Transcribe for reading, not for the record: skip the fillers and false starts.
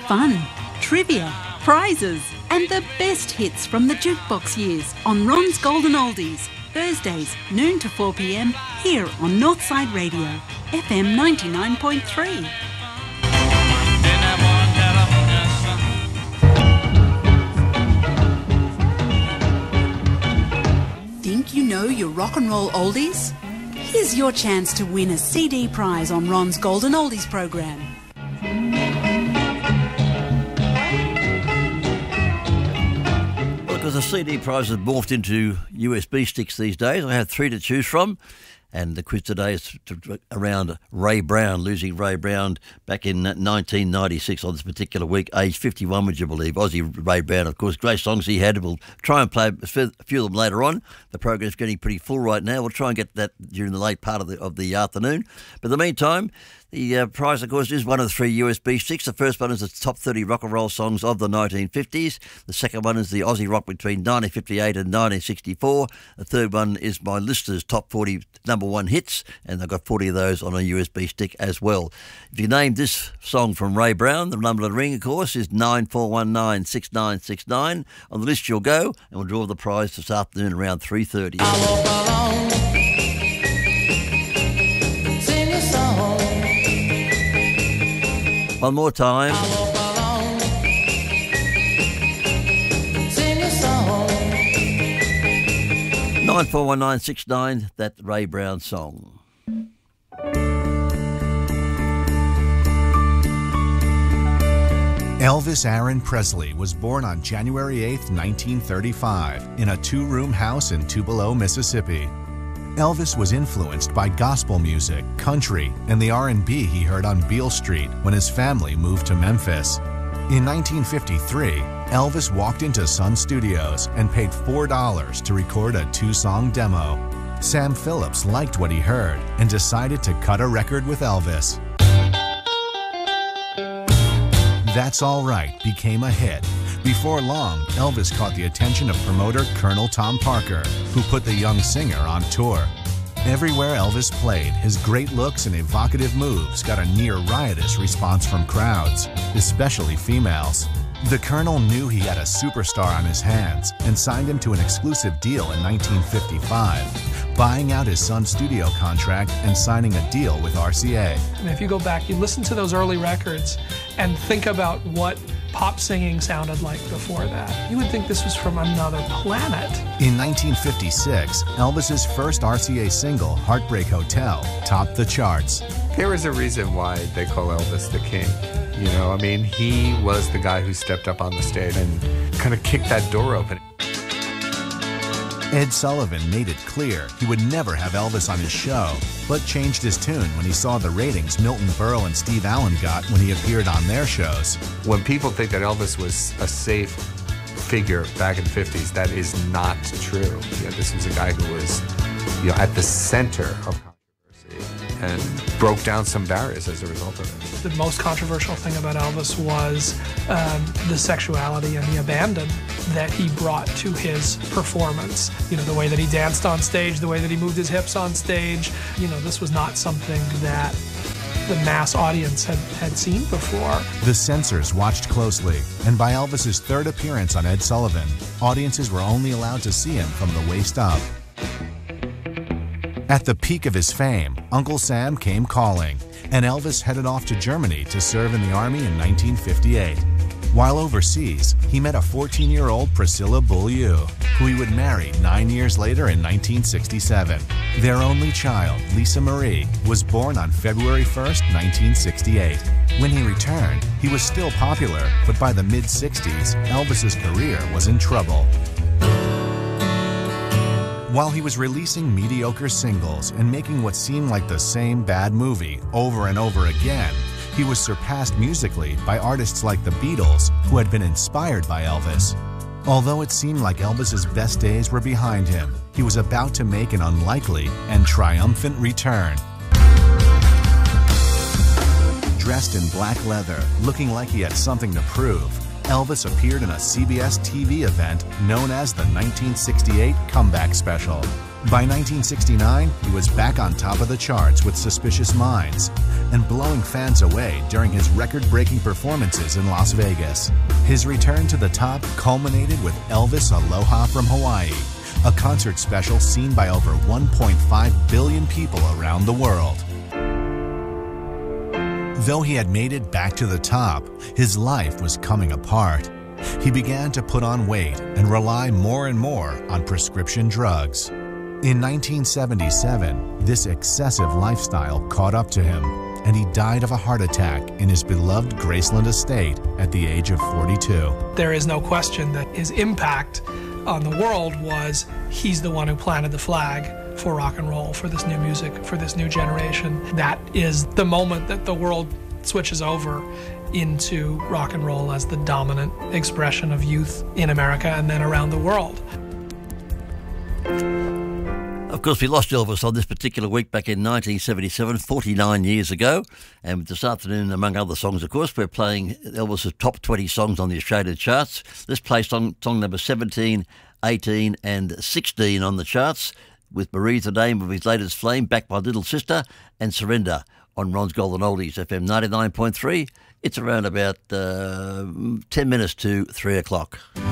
fun, trivia, prizes, and the best hits from the jukebox years on Ron's Golden Oldies. Thursdays, noon to 4 p.m, here on Northside Radio, FM 99.3. Think you know your rock and roll oldies? Here's your chance to win a CD prize on Ron's Golden Oldies program. Because the CD prize has morphed into USB sticks these days, I have 3 to choose from. And the quiz today is around Ray Brown, losing Ray Brown back in 1996 on this particular week, aged 51, would you believe? Aussie Ray Brown, of course, great songs he had. We'll try and play a few of them later on. The program's getting pretty full right now. We'll try and get that during the late part of the afternoon. But in the meantime, the prize, of course, is one of 3 USB sticks. The first one is the top 30 rock and roll songs of the 1950s. The second one is the Aussie rock between 1958 and 1964. The third one is my listeners' top 40 number 1 hits, and I've got 40 of those on a USB stick as well. If you name this song from Ray Brown, the number to ring, of course, is 94196969. On the list you'll go, and we'll draw the prize this afternoon around 3:30. I walk along, sing a song. One more time. I walk along, sing a song. 941969, that Ray Brown song. Elvis Aaron Presley was born on January 8, 1935, in a 2-room house in Tupelo, Mississippi. Elvis was influenced by gospel music, country, and the R&B he heard on Beale Street when his family moved to Memphis. In 1953, Elvis walked into Sun Studios and paid $4 to record a 2-song demo. Sam Phillips liked what he heard and decided to cut a record with Elvis. That's All Right became a hit. Before long, Elvis caught the attention of promoter Colonel Tom Parker, who put the young singer on tour. Everywhere Elvis played, his great looks and evocative moves got a near riotous response from crowds, especially females. The Colonel knew he had a superstar on his hands and signed him to an exclusive deal in 1955, buying out his Sun studio contract and signing a deal with RCA. I mean, if you go back, you listen to those early records and think about what pop singing sounded like before that. You would think this was from another planet. In 1956, Elvis's first RCA single, Heartbreak Hotel, topped the charts. There is a reason why they call Elvis the King. You know, I mean, he was the guy who stepped up on the stage and kind of kicked that door open. Ed Sullivan made it clear he would never have Elvis on his show, but changed his tune when he saw the ratings Milton Berle and Steve Allen got when he appeared on their shows. When people think that Elvis was a safe figure back in the 50s, that is not true. You know, this was a guy who was, you know, at the center of controversy and broke down some barriers as a result of it. The most controversial thing about Elvis was the sexuality and the abandon that he brought to his performance. You know, the way that he danced on stage, the way that he moved his hips on stage. You know, this was not something that the mass audience had seen before. The censors watched closely, and by Elvis's 3rd appearance on Ed Sullivan, audiences were only allowed to see him from the waist up. At the peak of his fame, Uncle Sam came calling, and Elvis headed off to Germany to serve in the Army in 1958. While overseas, he met a 14-year-old Priscilla Beaulieu, who he would marry 9 years later in 1967. Their only child, Lisa Marie, was born on February 1st, 1968. When he returned, he was still popular, but by the mid-60s, Elvis's career was in trouble. While he was releasing mediocre singles and making what seemed like the same bad movie over and over again, he was surpassed musically by artists like the Beatles, who had been inspired by Elvis. Although it seemed like Elvis's best days were behind him, he was about to make an unlikely and triumphant return. Dressed in black leather, looking like he had something to prove, Elvis appeared in a CBS TV event known as the 1968 Comeback Special. By 1969, he was back on top of the charts with Suspicious Minds and blowing fans away during his record-breaking performances in Las Vegas. His return to the top culminated with Elvis Aloha from Hawaii, a concert special seen by over 1.5 billion people around the world. Though he had made it back to the top, his life was coming apart. He began to put on weight and rely more and more on prescription drugs. In 1977, this excessive lifestyle caught up to him, and he died of a heart attack in his beloved Graceland estate at the age of 42. There is no question that his impact on the world was he's the one who planted the flag for rock and roll, for this new music, for this new generation. That is the moment that the world switches over into rock and roll as the dominant expression of youth in America and then around the world. Of course, we lost Elvis on this particular week back in 1977, 49 years ago. And this afternoon, among other songs, of course, we're playing Elvis's top 20 songs on the Australian charts. Let's play song number 17, 18 and 16 on the charts, with Marie's the name of his latest flame, backed by Little Sister, and Surrender on Ron's Golden Oldies, FM 99.3. It's around about 10 minutes to 3 o'clock.